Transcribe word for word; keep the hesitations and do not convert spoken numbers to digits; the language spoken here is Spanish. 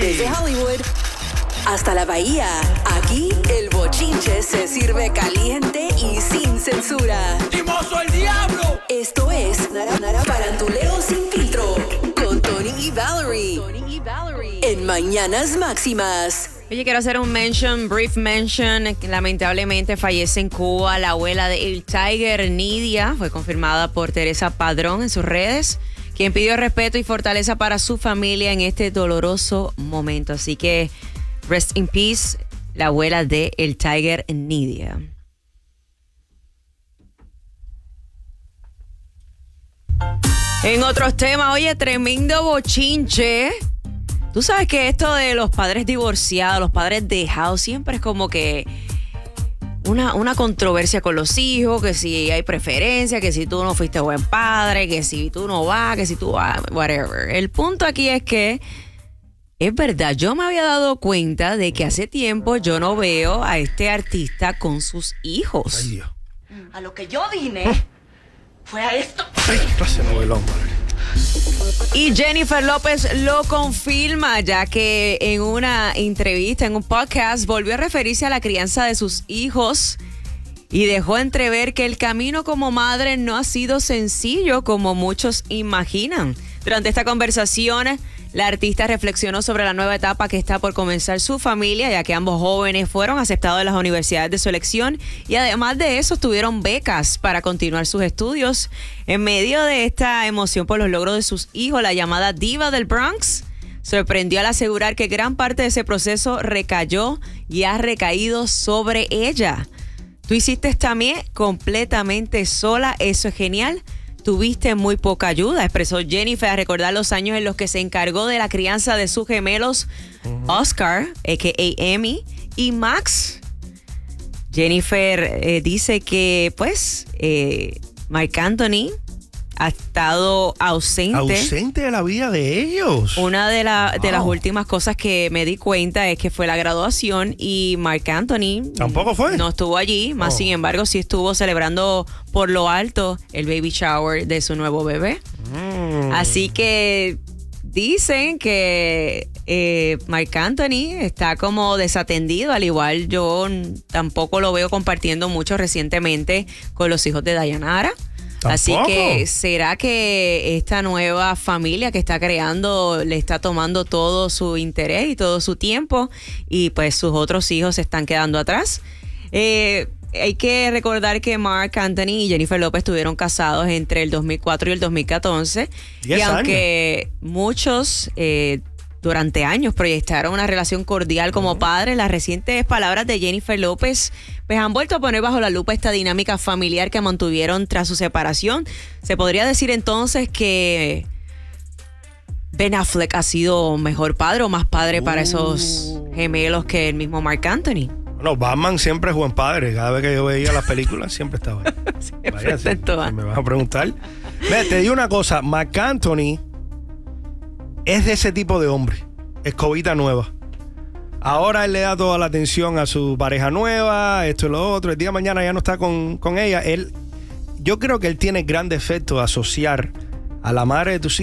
Desde Hollywood hasta la Bahía, aquí el bochinche se sirve caliente y sin censura. ¡Timoso el diablo! Esto es Faranduleo Sin Filtro con Tony y Valerie. Tony y Valerie. En Mañanas Máximas. Oye, quiero hacer un mention, brief mention. Lamentablemente fallece en Cuba la abuela de El Tiger, Nidia. Fue confirmada por Teresa Padrón en sus redes, quien pidió respeto y fortaleza para su familia en este doloroso momento. Así que, rest in peace, la abuela de El Tiger, Nidia. En otros temas, oye, tremendo bochinche. Tú sabes que esto de los padres divorciados, los padres dejados, siempre es como que una, una controversia con los hijos, que si hay preferencia, que si tú no fuiste buen padre, que si tú no vas, que si tú vas, whatever. El punto aquí es que es verdad, yo me había dado cuenta de que hace tiempo yo no veo a este artista con sus hijos. Ay, Dios. A lo que yo vine fue a esto. Ay, clase de novelón, madre. Y Jennifer López lo confirma, ya que en una entrevista, en un podcast, volvió a referirse a la crianza de sus hijos y dejó entrever que el camino como madre no ha sido sencillo como muchos imaginan. Durante esta conversación, la artista reflexionó sobre la nueva etapa que está por comenzar su familia, ya que ambos jóvenes fueron aceptados en las universidades de su elección y además de eso tuvieron becas para continuar sus estudios. En medio de esta emoción por los logros de sus hijos, la llamada diva del Bronx sorprendió al asegurar que gran parte de ese proceso recayó y ha recaído sobre ella. Tú hiciste también completamente sola, eso es genial. Tuviste muy poca ayuda, expresó Jennifer, a recordar los años en los que se encargó de la crianza de sus gemelos uh-huh. Oscar, a k a. Emmy, y Max. Jennifer eh, dice que, pues, eh, Marc Anthony ha estado ausente. Ausente de la vida de ellos. Una de, la, wow. de las últimas cosas que me di cuenta es que fue la graduación y Marc Anthony tampoco fue. No estuvo allí, más oh. sin embargo sí estuvo celebrando por lo alto el baby shower de su nuevo bebé. Mm. Así que dicen que eh, Marc Anthony está como desatendido, al igual yo tampoco lo veo compartiendo mucho recientemente con los hijos de Dayanara. ¿Tampoco? Así que, ¿será que esta nueva familia que está creando le está tomando todo su interés y todo su tiempo y pues sus otros hijos se están quedando atrás? Eh, hay que recordar que Marc Anthony y Jennifer López estuvieron casados entre el dos mil cuatro y el dos mil catorce. Y aunque años. muchos eh, durante años proyectaron una relación cordial como uh-huh. padres, las recientes palabras de Jennifer López pues han vuelto a poner bajo la lupa esta dinámica familiar que mantuvieron tras su separación. Se podría decir entonces que Ben Affleck ha sido mejor padre o más padre uh. para esos gemelos que el mismo Marc Anthony. Bueno, Batman siempre es buen padre. Cada vez que yo veía las películas siempre estaba ahí. siempre Vaya, si, si me vas a preguntar. Ve, te digo una cosa, Marc Anthony es de ese tipo de hombre, escobita nueva. Ahora él le da toda la atención a su pareja nueva, esto y lo otro. El día de mañana ya no está con, con ella. Él, yo creo que él tiene gran defecto de asociar a la madre de tus hijos